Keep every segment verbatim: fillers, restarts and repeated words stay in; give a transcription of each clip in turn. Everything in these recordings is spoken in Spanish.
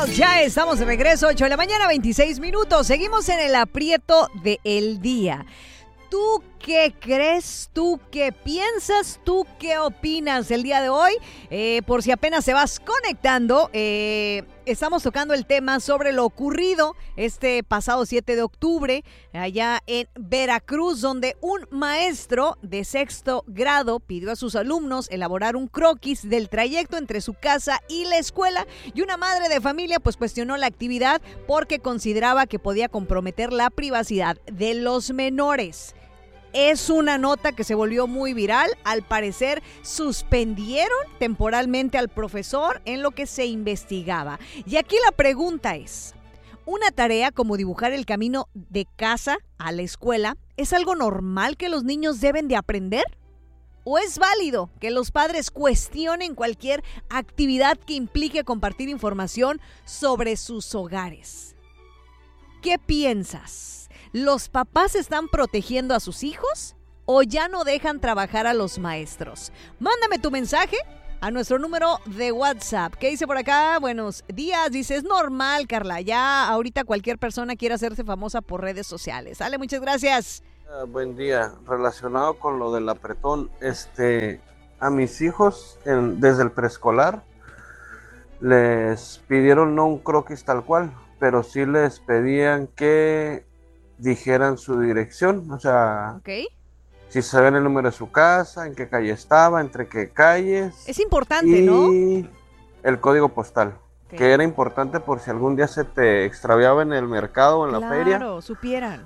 Girls, ya estamos de regreso, ocho de la mañana, veintiséis minutos. Seguimos en el aprieto del día. ¿Tú qué crees? ¿Tú qué piensas? ¿Tú qué opinas el día de hoy? Eh, por si apenas se vas conectando, eh, estamos tocando el tema sobre lo ocurrido este pasado siete de octubre allá en Veracruz, donde un maestro de sexto grado pidió a sus alumnos elaborar un croquis del trayecto entre su casa y la escuela, y una madre de familia pues cuestionó la actividad porque consideraba que podía comprometer la privacidad de los menores. Es una nota que se volvió muy viral. Al parecer suspendieron temporalmente al profesor en lo que se investigaba. Y aquí la pregunta es, ¿una tarea como dibujar el camino de casa a la escuela es algo normal que los niños deben de aprender? ¿O es válido que los padres cuestionen cualquier actividad que implique compartir información sobre sus hogares? ¿Qué piensas? ¿Los papás están protegiendo a sus hijos o ya no dejan trabajar a los maestros? Mándame tu mensaje a nuestro número de WhatsApp. ¿Qué dice por acá? Buenos días. Dice, es normal, Carla. Ya ahorita cualquier persona quiere hacerse famosa por redes sociales. Dale, muchas gracias. Uh, buen día. Relacionado con lo del apretón, este, a mis hijos en, desde el preescolar les pidieron no un croquis tal cual, pero sí les pedían que dijeran su dirección, o sea, okay. Si sabían el número de su casa, en qué calle estaba, entre qué calles. Es importante, y ¿no? Y el código postal, okay, que era importante por si algún día se te extraviaba en el mercado o en claro, la feria. Claro, supieran.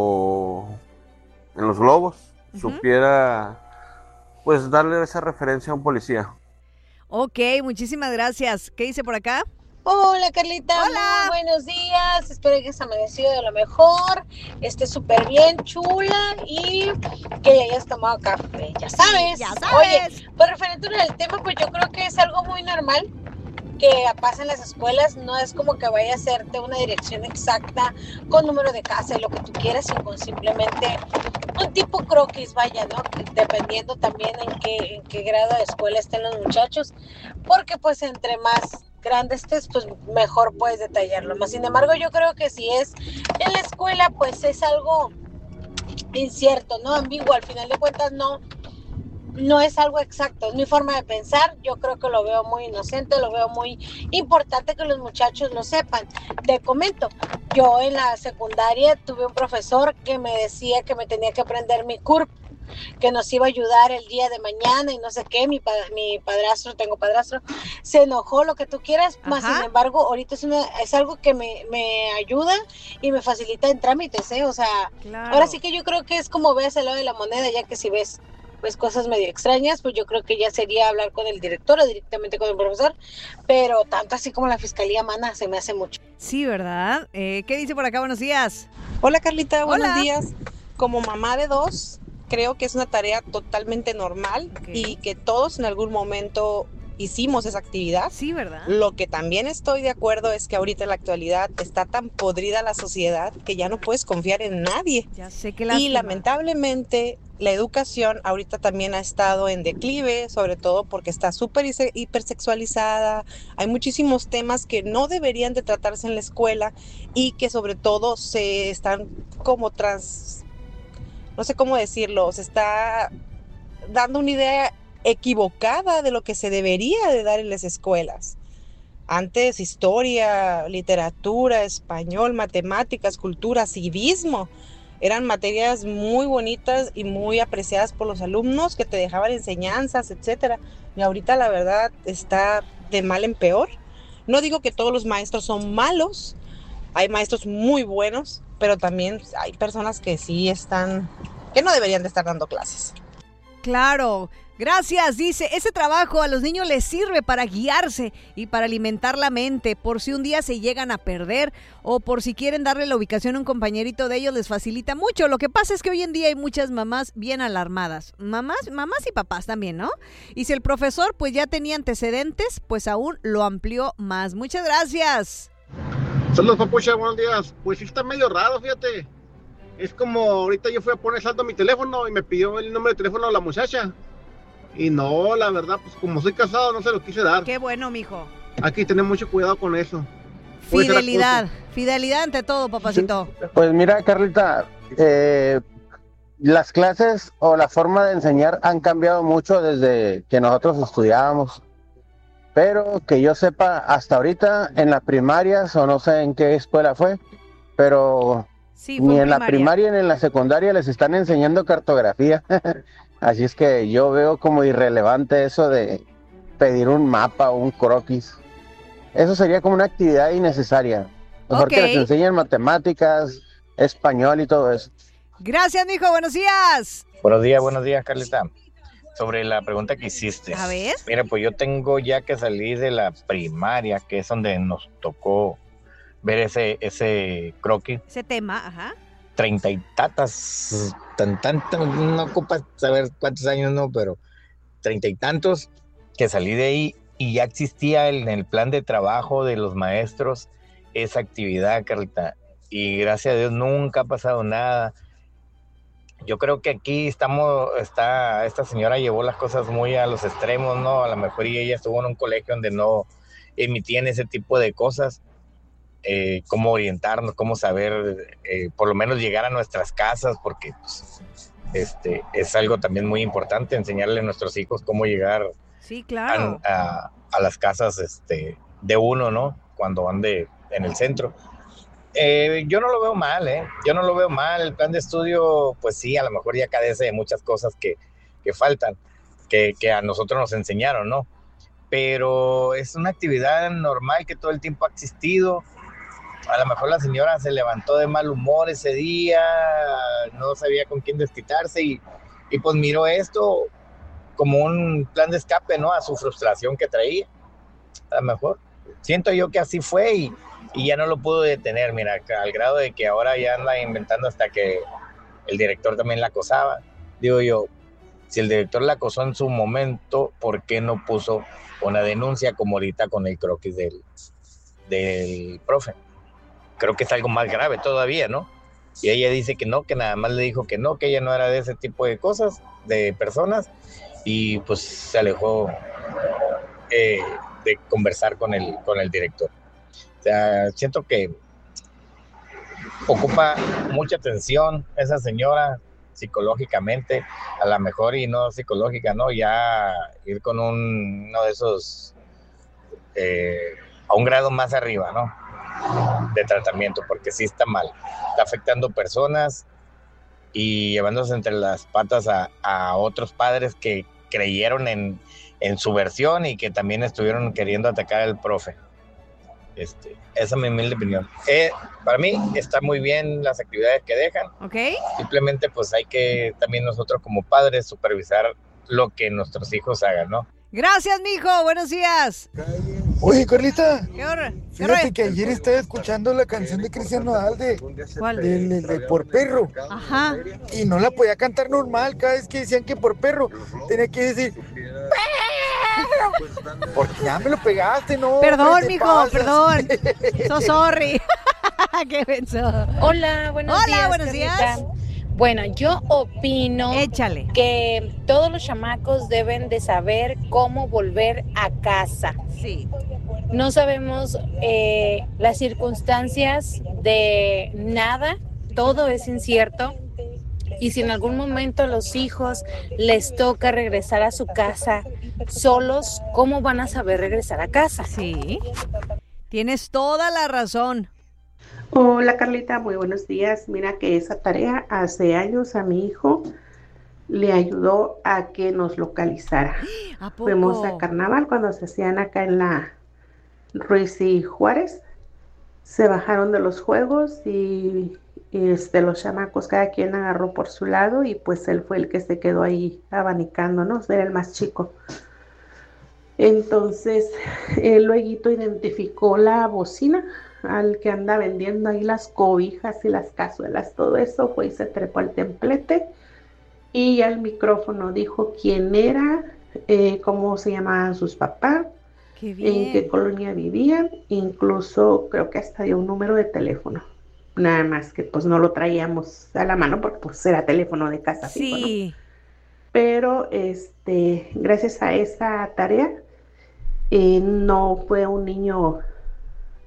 O en los globos, uh-huh, supiera, pues, darle esa referencia a un policía. Ok, muchísimas gracias. ¿Qué dice por acá? Hola, Carlita. Hola. Muy buenos días. Espero que hayas amanecido de lo mejor. Esté súper bien, chula. Y que hayas tomado café. Ya sabes. Sí, ya sabes. Oye, pues referente al tema, pues yo creo que es algo muy normal que pasa en las escuelas. No es como que vaya a hacerte una dirección exacta con número de casa y lo que tú quieras, sino simplemente un tipo croquis, vaya, ¿no? Dependiendo también en qué, en qué grado de escuela estén los muchachos. Porque pues entre más grande estés, pues mejor puedes detallarlo más. Sin embargo, yo creo que si es en la escuela, pues es algo incierto, ¿no? Ambiguo. Al final de cuentas, no, no es algo exacto. Es mi forma de pensar. Yo creo que lo veo muy inocente, lo veo muy importante que los muchachos lo sepan. Te comento, yo en la secundaria tuve un profesor que me decía que me tenía que aprender mi C U R P, que nos iba a ayudar el día de mañana y no sé qué. Mi, pa- mi padrastro, tengo padrastro, se enojó, lo que tú quieras, más sin embargo, ahorita es, una, es algo que me, me ayuda y me facilita en trámites, ¿eh? O sea, claro, ahora sí que yo creo que es como veas el lado de la moneda, ya que si ves pues cosas medio extrañas, pues yo creo que ya sería hablar con el director o directamente con el profesor, pero tanto así como la fiscalía mana, se me hace mucho. Sí, ¿verdad? Eh, ¿qué dice por acá? Buenos días. Hola, Carlita, buenos Hola. días. Como mamá de dos, creo que es una tarea totalmente normal, okay, y que todos en algún momento hicimos esa actividad. Sí, ¿verdad? Lo que también estoy de acuerdo es que ahorita en la actualidad está tan podrida la sociedad que ya no puedes confiar en nadie. Ya sé que lástima. Y lamentablemente la educación ahorita también ha estado en declive, sobre todo porque está súper hipersexualizada. Hay muchísimos temas que no deberían de tratarse en la escuela y que sobre todo se están como trans... no sé cómo decirlo, se está dando una idea equivocada de lo que se debería de dar en las escuelas. Antes, historia, literatura, español, matemáticas, cultura, civismo, eran materias muy bonitas y muy apreciadas por los alumnos que te dejaban enseñanzas, etcétera. Y ahorita la verdad está de mal en peor. No digo que todos los maestros son malos, hay maestros muy buenos, pero también hay personas que sí están, que no deberían de estar dando clases. Claro, gracias. Dice, ese trabajo a los niños les sirve para guiarse y para alimentar la mente, por si un día se llegan a perder o por si quieren darle la ubicación a un compañerito de ellos, les facilita mucho. Lo que pasa es que hoy en día hay muchas mamás bien alarmadas, mamás, mamás y papás también, ¿no? Y si el profesor pues ya tenía antecedentes, pues aún lo amplió más. Muchas gracias. Saludos, papucha, buenos días. Pues sí está medio raro, fíjate. Es como ahorita yo fui a poner saldo a mi teléfono y me pidió el número de teléfono de la muchacha. Y no, la verdad, pues como soy casado no se lo quise dar. Qué bueno, mijo. Hay que tener mucho cuidado con eso. Puede ser Fidelidad, acoso. fidelidad ante todo, papacito. Pues mira, Carlita, eh, las clases o la forma de enseñar han cambiado mucho desde que nosotros estudiábamos. Pero que yo sepa, hasta ahorita en las primarias, o no sé en qué escuela fue, pero Sí, fue ni en en la primaria. primaria ni en la secundaria les están enseñando cartografía. Así es que yo veo como irrelevante eso de pedir un mapa o un croquis. Eso sería como una actividad innecesaria. Mejor Ok. que les enseñen matemáticas, español y todo eso. Gracias, mijo. Buenos días. Buenos días, buenos días, Carlita. Sobre la pregunta que hiciste. A ver. Mira, pues yo tengo ya que salir de la primaria, que es donde nos tocó ver ese, ese croquis. Ese tema, ajá. Treinta y tatas, tan, tan, tan, no ocupas saber cuántos años, no, pero treinta y tantos que salí de ahí y ya existía en el plan de trabajo de los maestros esa actividad, Carlita. Y gracias a Dios nunca ha pasado nada. Yo creo que aquí estamos, está, esta señora llevó las cosas muy a los extremos, ¿no? A lo mejor y ella estuvo en un colegio donde no emitían ese tipo de cosas, eh, cómo orientarnos, cómo saber, eh, por lo menos llegar a nuestras casas, porque pues, este, es algo también muy importante, enseñarle a nuestros hijos cómo llegar Sí, a, claro. a, a las casas este, de uno, ¿no? Cuando ande en el centro. Eh, yo no lo veo mal, ¿eh? Yo no lo veo mal. El plan de estudio, pues sí, a lo mejor ya carece de muchas cosas que, que faltan, que, que a nosotros nos enseñaron, ¿no? Pero es una actividad normal que todo el tiempo ha existido. A lo mejor la señora se levantó de mal humor ese día, no sabía con quién desquitarse y, y pues miró esto como un plan de escape, ¿no? A su frustración que traía, a lo mejor. Siento yo que así fue y y ya no lo pudo detener, mira, al grado de que ahora ya anda inventando hasta que el director también la acosaba. Digo yo, si el director la acosó en su momento, ¿por qué no puso una denuncia como ahorita con el croquis del, del profe? Creo que es algo más grave todavía, ¿no? Y ella dice que no, que nada más le dijo que no, que ella no era de ese tipo de cosas, de personas, y pues se alejó eh, de conversar con el, con el director. O sea, siento que ocupa mucha atención esa señora psicológicamente, a lo mejor y no psicológica, ¿no? Ya ir con un, uno de esos, eh, a un grado más arriba, ¿no? De tratamiento, porque sí está mal. Está afectando personas y llevándose entre las patas a, a otros padres que creyeron en, en su versión y que también estuvieron queriendo atacar al profe. Este, esa es mi humilde opinión. Eh, para mí está muy bien las actividades que dejan. Ok. Simplemente pues hay que también nosotros como padres supervisar lo que nuestros hijos hagan, ¿no? Gracias, mijo. Buenos días. Oye, Carlita, ¿Qué hora? ¿Qué fíjate rollo? que ayer estaba escuchando la canción de Cristian Nodal de, ¿Cuál? de, de- de Por Perro Ajá. y no la podía cantar normal. Cada vez que decían que por perro, tenía que decir porque ya me lo pegaste, ¿no? Perdón, ¿Qué te mijo, pasas? perdón. So sorry. Qué pensó. Hola, buenos Hola, días. buenos Carlita. días. Bueno, yo opino Échale. que todos los chamacos deben de saber cómo volver a casa. Sí. No sabemos eh, las circunstancias de nada, todo es incierto. Y si en algún momento a los hijos les toca regresar a su casa solos, ¿cómo van a saber regresar a casa? Sí. Tienes toda la razón. Hola Carlita, muy buenos días. Mira que esa tarea hace años a mi hijo le ayudó a que nos localizara. ¿A poco? Fuimos a carnaval cuando se hacían acá en la Ruiz y Juárez. Se bajaron de los juegos y, y, este, los chamacos cada quien agarró por su lado y pues él fue el que se quedó ahí abanicando, ¿no? Era el más chico. Entonces, él luego identificó la bocina al que anda vendiendo ahí las cobijas y las cazuelas, todo eso, fue y se trepó al templete y al micrófono dijo quién era, eh, cómo se llamaban sus papás, Qué bien. en qué colonia vivían, incluso creo que hasta dio un número de teléfono, nada más que pues no lo traíamos a la mano porque pues era teléfono de casa fijo, ¿no? Sí. Pero este, gracias a esa tarea, eh, no fue un niño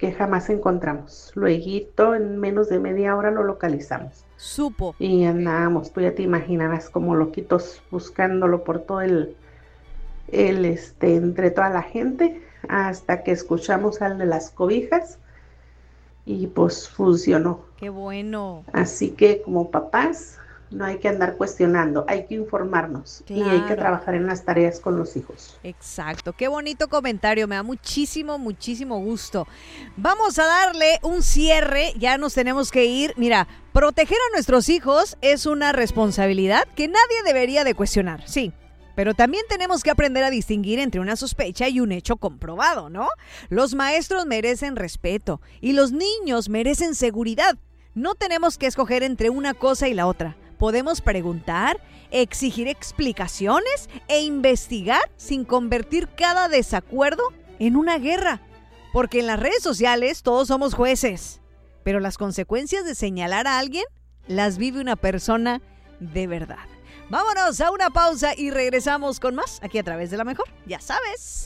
que jamás encontramos. Lueguito, en menos de media hora lo localizamos. Supo. Y andábamos, tú ya te imaginarás, como loquitos buscándolo por todo el, el este, entre toda la gente, hasta que escuchamos al de las cobijas y pues funcionó. Qué bueno. Así que como papás no hay que andar cuestionando, hay que informarnos. Claro. Y hay que trabajar en las tareas con los hijos. Exacto, qué bonito comentario, me da muchísimo, muchísimo gusto. Vamos a darle un cierre, ya nos tenemos que ir. Mira, proteger a nuestros hijos es una responsabilidad que nadie debería de cuestionar, sí. Pero también tenemos que aprender a distinguir entre una sospecha y un hecho comprobado, ¿no? Los maestros merecen respeto y los niños merecen seguridad. No tenemos que escoger entre una cosa y la otra. Podemos preguntar, exigir explicaciones e investigar sin convertir cada desacuerdo en una guerra. Porque en las redes sociales todos somos jueces, pero las consecuencias de señalar a alguien las vive una persona de verdad. Vámonos a una pausa y regresamos con más aquí a través de La Mejor. Ya sabes.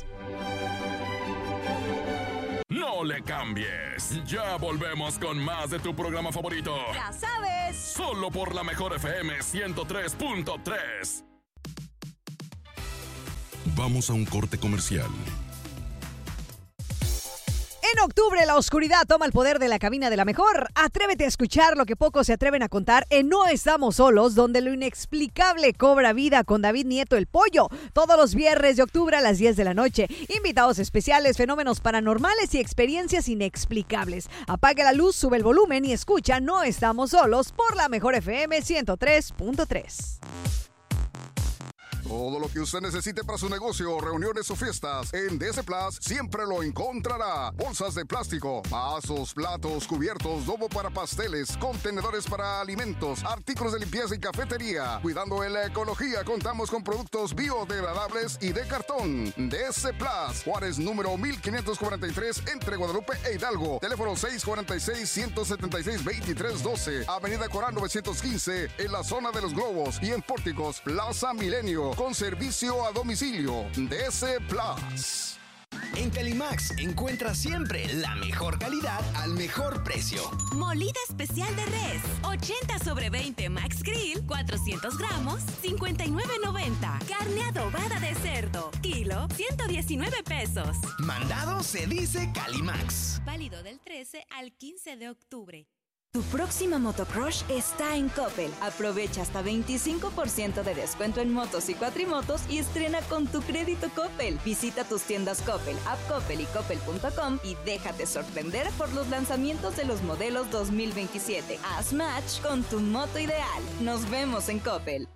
No le cambies. Ya volvemos con más de tu programa favorito. Ya sabes. Solo por La Mejor F M ciento tres punto tres. Vamos a un corte comercial. En octubre, la oscuridad toma el poder de la cabina de La Mejor. Atrévete a escuchar lo que pocos se atreven a contar en No Estamos Solos, donde lo inexplicable cobra vida con David Nieto el Pollo. Todos los viernes de octubre a las diez de la noche. Invitados especiales, fenómenos paranormales y experiencias inexplicables. Apaga la luz, sube el volumen y escucha No Estamos Solos por La Mejor F M ciento tres punto tres. Todo lo que usted necesite para su negocio, reuniones o fiestas, en D S Plus siempre lo encontrará. Bolsas de plástico, vasos, platos, cubiertos, domo para pasteles, contenedores para alimentos, artículos de limpieza y cafetería. Cuidando en la ecología, contamos con productos biodegradables y de cartón. D S Plus, Juárez número mil quinientos cuarenta y tres, entre Guadalupe e Hidalgo. Teléfono seis cuatro seis, uno siete seis, dos tres uno dos. Avenida Corán novecientos quince, en la zona de los Globos. Y en Pórticos, Plaza Milenio, con servicio a domicilio. D S Plus. En Calimax encuentra siempre la mejor calidad al mejor precio. Molida especial de res, ochenta sobre veinte Max Grill, cuatrocientos gramos, cincuenta y nueve noventa. Carne adobada de cerdo, kilo, ciento diecinueve pesos. Mandado se dice Calimax. Válido del trece al quince de octubre. Tu próxima motocrush está en Coppel. Aprovecha hasta veinticinco por ciento de descuento en motos y cuatrimotos y estrena con tu crédito Coppel. Visita tus tiendas Coppel, App Coppel y Coppel punto com y déjate sorprender por los lanzamientos de los modelos dos mil veintisiete. Haz match con tu moto ideal. Nos vemos en Coppel.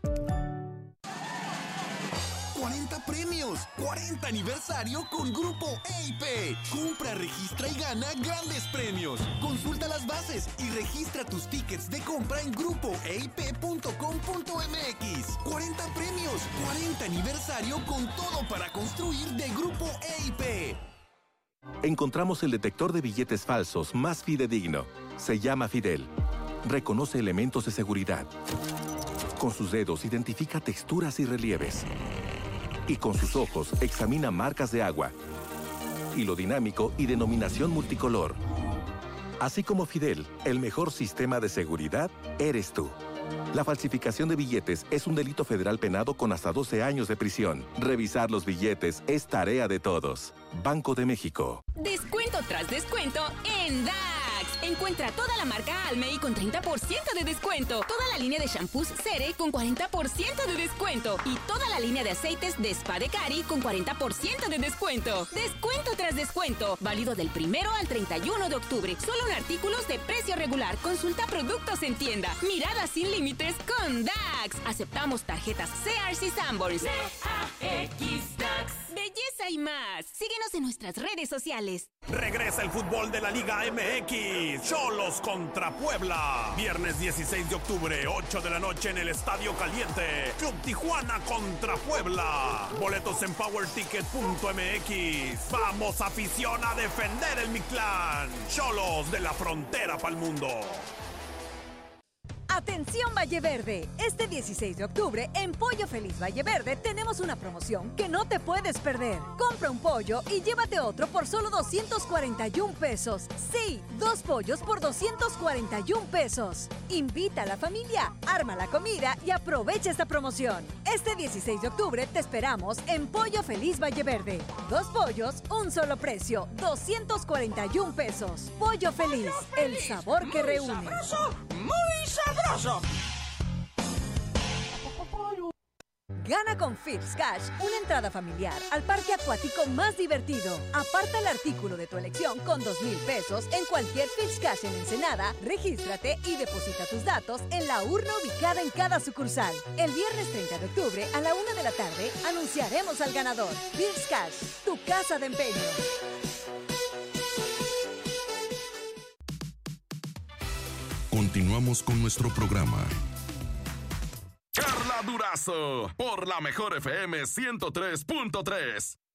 cuarenta premios, cuarenta aniversario con Grupo E I P. Compra, registra y gana grandes premios. Consulta las bases y registra tus tickets de compra en grupo e i p punto com punto m x. cuarenta premios, cuarenta aniversario con todo para construir de Grupo E I P. Encontramos el detector de billetes falsos más fidedigno. Se llama Fidel. Reconoce elementos de seguridad. Con sus dedos identifica texturas y relieves. Y con sus ojos examina marcas de agua, hilo dinámico y denominación multicolor. Así como Fidel, el mejor sistema de seguridad eres tú. La falsificación de billetes es un delito federal penado con hasta doce años de prisión. Revisar los billetes es tarea de todos. Banco de México. Descuento tras descuento en D A X. Encuentra toda la marca Almey con treinta por ciento de descuento. Toda la línea de shampoos Cere con cuarenta por ciento de descuento. Y toda la línea de aceites de Spa de Cari con cuarenta por ciento de descuento. Descuento tras descuento. Válido del primero al treinta y uno de octubre. Solo en artículos de precio regular. Consulta productos en tienda. Mirada sin límites con D A X. Aceptamos tarjetas Sears y Sanborns. D A X D A X. Belleza y más. Síguenos en nuestras redes sociales. Regresa el fútbol de la Liga M X. Xolos contra Puebla. Viernes dieciséis de octubre, ocho de la noche en el Estadio Caliente. Club Tijuana contra Puebla. Boletos en power ticket punto m x. Vamos, afición, a defender el Mictlán. Xolos de la frontera pa'l mundo. Atención Valle Verde, este dieciséis de octubre en Pollo Feliz Valle Verde tenemos una promoción que no te puedes perder. Compra un pollo y llévate otro por solo doscientos cuarenta y un pesos. Sí, dos pollos por doscientos cuarenta y un pesos. Invita a la familia, arma la comida y aprovecha esta promoción. Este dieciséis de octubre te esperamos en Pollo Feliz Valle Verde. Dos pollos, un solo precio, doscientos cuarenta y un pesos. Pollo Feliz, el sabor que reúne. ¡Sabroso! ¡Muy sabroso! Gana con Philips Cash una entrada familiar al parque acuático más divertido. Aparta el artículo de tu elección con dos mil pesos en cualquier Philips Cash en Ensenada. Regístrate y deposita tus datos en la urna ubicada en cada sucursal. El viernes treinta de octubre a la una de la tarde anunciaremos al ganador. Philips Cash, tu casa de empeño. Continuamos con nuestro programa. Carla Durazo, por la mejor F M ciento tres punto tres.